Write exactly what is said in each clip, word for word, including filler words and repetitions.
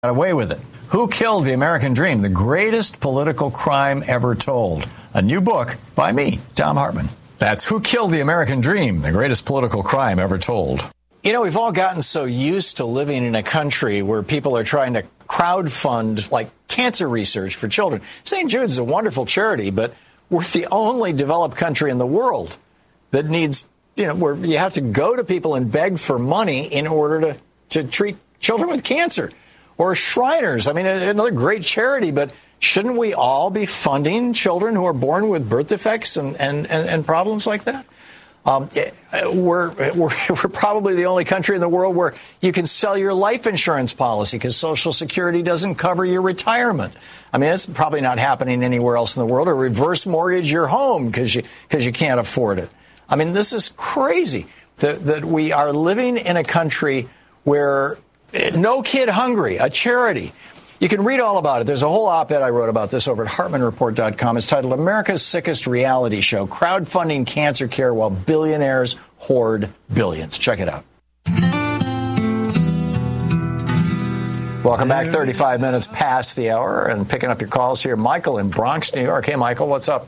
away with it. Who Killed the American Dream? The Greatest Political Crime Ever Told. A new book by me, Thom Hartmann. That's Who Killed the American Dream? The Greatest Political Crime Ever Told. You know, we've all gotten so used to living in a country where people are trying to crowdfund, like, cancer research for children. Saint Jude's is a wonderful charity, but we're the only developed country in the world that needs, you know, where you have to go to people and beg for money in order to, to treat children with cancer. Or Shriners, I mean, another great charity, but shouldn't we all be funding children who are born with birth defects and, and, and, and problems like that? Um, we're, we're, we're probably the only country in the world where you can sell your life insurance policy because Social Security doesn't cover your retirement. I mean, it's probably not happening anywhere else in the world. Or reverse mortgage your home because you, because you can't afford it. I mean, this is crazy that, that we are living in a country where No Kid Hungry, a charity. You can read all about it. There's a whole op-ed I wrote about this over at Hartmann Report dot com. It's titled America's Sickest Reality Show, Crowdfunding Cancer Care While Billionaires Hoard Billions. Check it out. Welcome back. thirty-five minutes past the hour and picking up your calls here. Michael in Bronx, New York. Hey, Michael, what's up?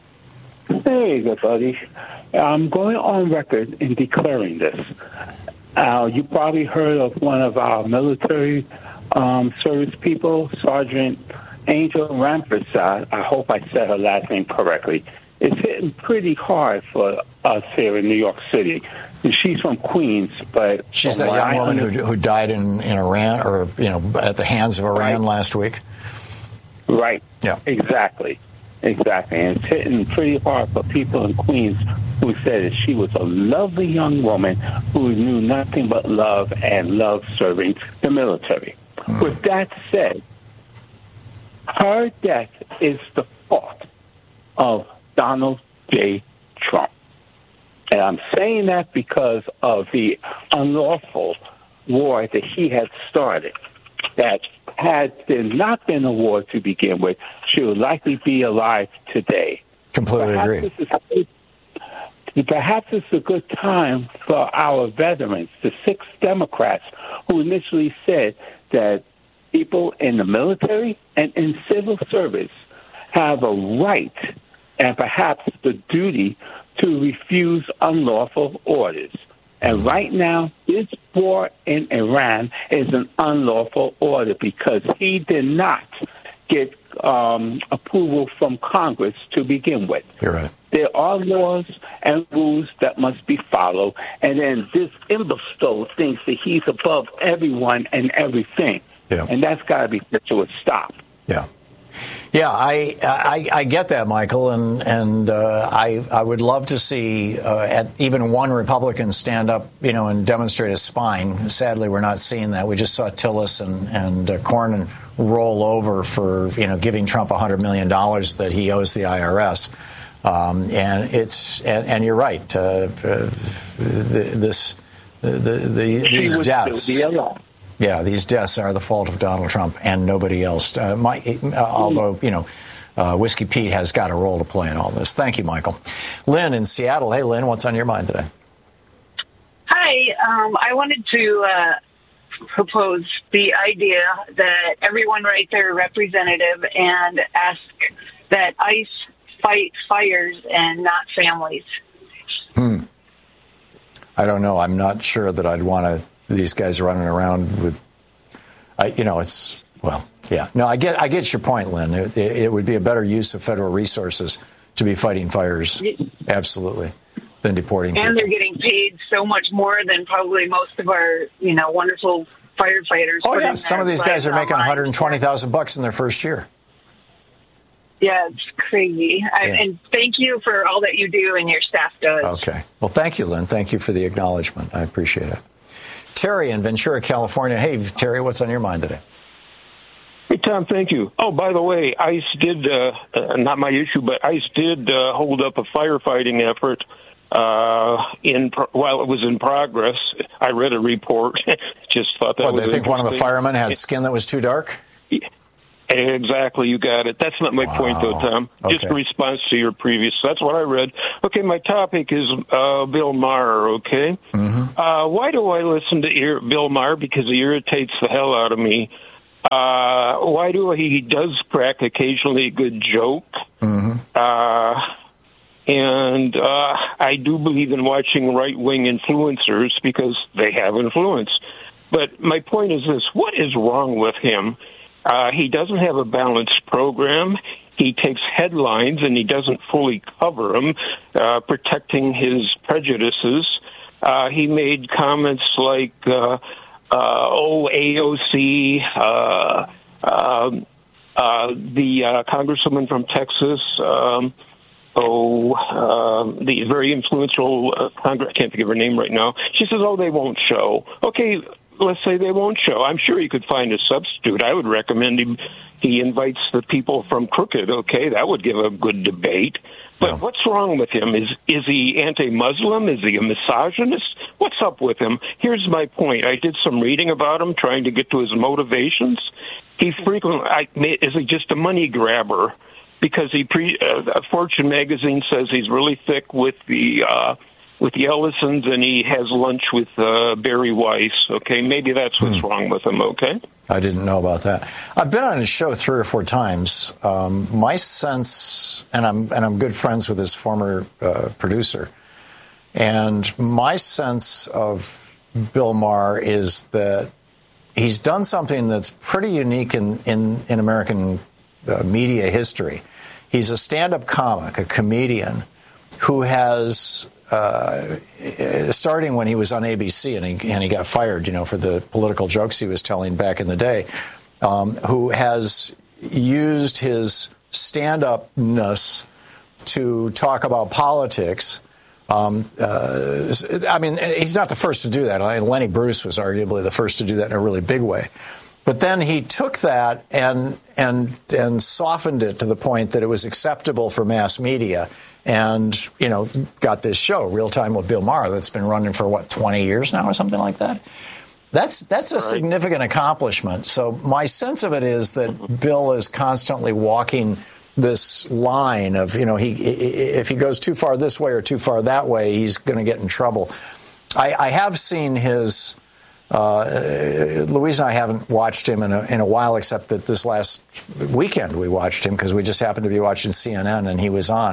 Hey, good buddy. I'm going on record in declaring this. Uh, you probably heard of one of our military um, service people, Sergeant Angel Rampersad. I hope I said her last name correctly. It's hitting pretty hard for us here in New York City. And she's from Queens, but she's that young woman who who died in, in Iran, or you know, at the hands of Iran right. last week. Right. Yeah. Exactly. Exactly. And it's hitting pretty hard for people in Queens who said that she was a lovely young woman who knew nothing but love and loved serving the military. Mm. With that said, her death is the fault of Donald J. Trump. And I'm saying that because of the unlawful war that he had started, that had there not been a war to begin with, she would likely be alive today. Completely perhaps agree. This is, perhaps it's a good time for our veterans, the six Democrats who initially said that people in the military and in civil service have a right and perhaps the duty to refuse unlawful orders. And right now, this war in Iran is an unlawful order because he did not get um, approval from Congress to begin with. You're right. There are laws and rules that must be followed. And then this imbecile thinks that he's above everyone and everything. Yeah. And that's got to be put to a stop. Yeah. Yeah, I, I I get that, Michael, and and uh, I I would love to see uh, at even one Republican stand up, you know, and demonstrate a spine. Sadly, we're not seeing that. We just saw Tillis and and uh, Cornyn roll over for you know giving Trump one hundred million dollars that he owes the I R S, um, and it's and, and you're right. Uh, uh, the, this the, the, the these deaths. Yeah, these deaths are the fault of Donald Trump and nobody else. Uh, my, uh, although, you know, uh, Whiskey Pete has got a role to play in all this. Thank you, Michael. Lynn in Seattle. Hey, Lynn, what's on your mind today? Hi. Um, I wanted to uh, propose the idea that everyone write their representative and ask that ICE fight fires and not families. Hmm. I don't know. I'm not sure that I'd want to. These guys running around with, uh, you know, it's, well, yeah. No, I get I get your point, Lynn. It, it would be a better use of federal resources to be fighting fires, absolutely, than deporting people. And they're getting paid so much more than probably most of our, you know, wonderful firefighters. Oh, yeah. Some of these guys are making one hundred twenty thousand bucks in their first year. Yeah, it's crazy. I, yeah. And thank you for all that you do and your staff does. Okay. Well, thank you, Lynn. Thank you for the acknowledgement. I appreciate it. Terry in Ventura, California. Hey, Terry, what's on your mind today? Hey, Tom, thank you. Oh, by the way, ICE did, uh, uh, not my issue, but ICE did uh, hold up a firefighting effort uh, in pro- while it was in progress. I read a report. Just thought that what, was they think one of the firemen had skin that was too dark? Exactly, you got it. That's not my wow. point, though, Tom. Okay. Just a response to your previous. That's what I read. Okay, my topic is uh, Bill Maher, okay? Mm-hmm. Uh, why do I listen to ir- Bill Maher? Because he irritates the hell out of me. Uh, why do he does crack occasionally a good joke? Mm-hmm. Uh, and uh, I do believe in watching right-wing influencers because they have influence. But my point is this: what is wrong with him? Uh, he doesn't have a balanced program. He takes headlines and he doesn't fully cover them, uh, protecting his prejudices. Uh, he made comments like, uh, uh, oh, A O C, uh, uh, uh, the uh, congresswoman from Texas, um, oh, uh, the very influential uh, Congress, I can't think of her name right now. She says, oh, they won't show. Okay, let's say they won't show. I'm sure he could find a substitute. I would recommend him. He invites the people from Crooked. Okay, that would give a good debate. But yeah. What's wrong with him? Is is he anti-Muslim? Is he a misogynist? What's up with him? Here's my point. I did some reading about him, trying to get to his motivations. He frequently I, is he just a money grabber? Because he pre, uh, Fortune magazine says he's really thick with the. Uh, with the Ellisons, and he has lunch with uh, Barry Weiss, okay? Maybe that's what's hmm. wrong with him, okay? I didn't know about that. I've been on his show three or four times. Um, my sense, and I'm and I'm good friends with his former uh, producer, and my sense of Bill Maher is that he's done something that's pretty unique in, in, in American uh, media history. He's a stand-up comic, a comedian, who has... Uh, starting when he was on A B C and he, and he got fired, you know, for the political jokes he was telling back in the day, um, who has used his stand-upness to talk about politics. Um, uh, I mean, he's not the first to do that. I mean, Lenny Bruce was arguably the first to do that in a really big way. But then he took that and and and softened it to the point that it was acceptable for mass media. And, you know, got this show, Real Time with Bill Maher, that's been running for, what, twenty years now or something like that? That's that's a right. significant accomplishment. So my sense of it is that mm-hmm. Bill is constantly walking this line of, you know, he if he goes too far this way or too far that way, he's going to get in trouble. I, I have seen his... Uh, Louise and I haven't watched him in a, in a while, except that this last weekend we watched him because we just happened to be watching C N N and he was on.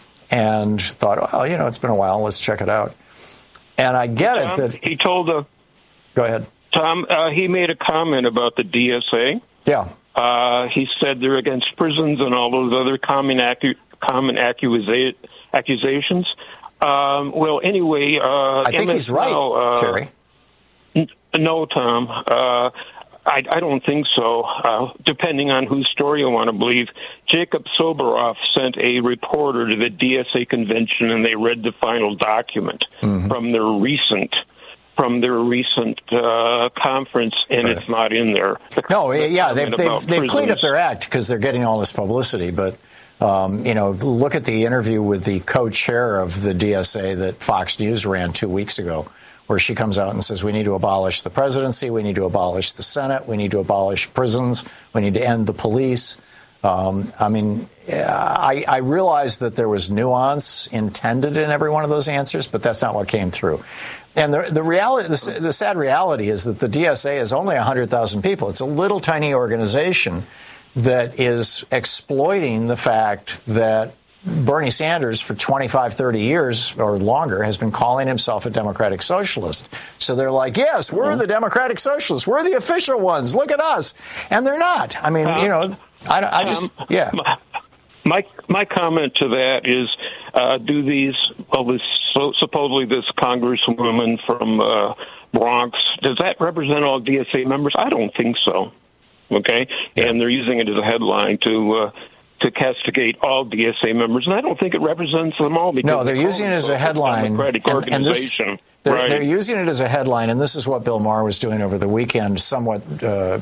And thought, well, you know, it's been a while. Let's check it out. And I get Tom, it that he told the. Go ahead, Tom. Uh, he made a comment about the D S A. Yeah. Uh, he said they're against prisons and all those other common acu- common accusa- accusations. Um, well, anyway, uh, I think M S he's right, uh, Terry. N- no, Tom. Uh, I, I don't think so. Uh, depending on whose story you want to believe, Jacob Soboroff sent a reporter to the D S A convention, and they read the final document mm-hmm. from their recent from their recent uh, conference, and right. it's not in there. The no, yeah, they've they've, they've cleaned up their act because they're getting all this publicity. But um, you know, look at the interview with the co-chair of the D S A that Fox News ran two weeks ago, where she comes out and says, we need to abolish the presidency, we need to abolish the Senate, we need to abolish prisons, we need to end the police. Um, I mean, I, I realize that there was nuance intended in every one of those answers, but that's not what came through. And the, the reality, the, the sad reality is that the D S A is only one hundred thousand people. It's a little tiny organization that is exploiting the fact that Bernie Sanders, for twenty-five, thirty years or longer, has been calling himself a democratic socialist. So they're like, yes, we're the democratic socialists. We're the official ones. Look at us. And they're not. I mean, um, you know, I, I just, um, yeah. My my comment to that is, uh, do these, well, this, so supposedly this congresswoman from uh, Bronx, does that represent all D S A members? I don't think so. Okay? Yeah. And they're using it as a headline to... Uh, to castigate all D S A members, and I don't think it represents them all. No, they're using it as a headline. Democratic and, and this, they're, right. they're using it as a headline, and this is what Bill Maher was doing over the weekend, somewhat, uh,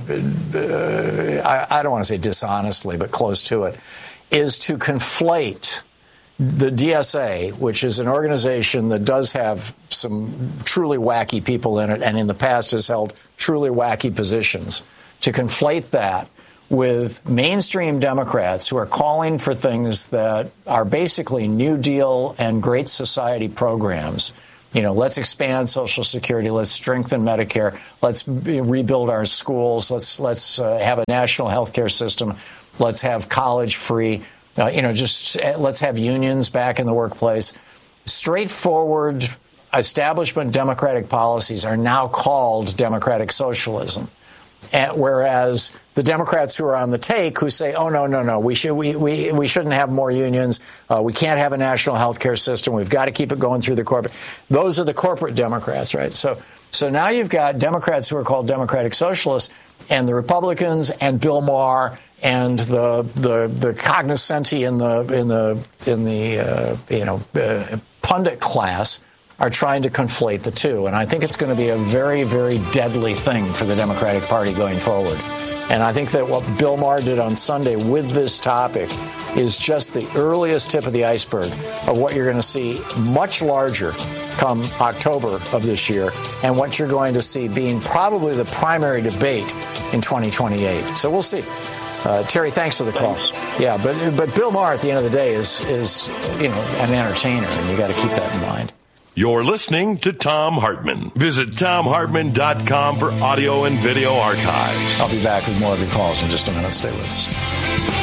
uh, I, I don't want to say dishonestly, but close to it, is to conflate the D S A, which is an organization that does have some truly wacky people in it, and in the past has held truly wacky positions, to conflate that with mainstream Democrats who are calling for things that are basically New Deal and Great Society programs You know, let's expand Social Security. Let's strengthen Medicare. Let's rebuild our schools. Let's let's uh, have a national health care system. Let's have college free. Uh, you know, just let's have unions back in the workplace. Straightforward establishment democratic policies are now called democratic socialism. And whereas the Democrats who are on the take, who say, oh, no, no, no, we should we we, we shouldn't have more unions. Uh, we can't have a national health care system. We've got to keep it going through the corporate. Those are the corporate Democrats, right? So so now you've got Democrats who are called democratic socialists, and the Republicans and Bill Maher and the the the cognoscenti in the in the in the uh, you know uh, pundit class are trying to conflate the two. And I think it's going to be a very, very deadly thing for the Democratic Party going forward. And I think that what Bill Maher did on Sunday with this topic is just the earliest tip of the iceberg of what you're going to see much larger come October of this year, and what you're going to see being probably the primary debate in twenty twenty-eight. So we'll see. Uh, Terry, thanks for the call. Thanks. Yeah, but but Bill Maher at the end of the day is, is you know, an entertainer, and you got to keep that in mind. You're listening to Thom Hartmann. Visit Thom Hartmann dot com for audio and video archives. I'll be back with more of your calls in just a minute. Stay with us.